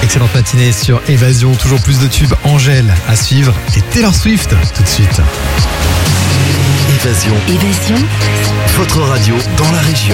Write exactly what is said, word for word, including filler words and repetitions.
Excellente matinée sur Évasion. Toujours plus de tubes. Angèle à suivre et Taylor Swift tout de suite. Évasion. Évasion. Votre radio dans la région.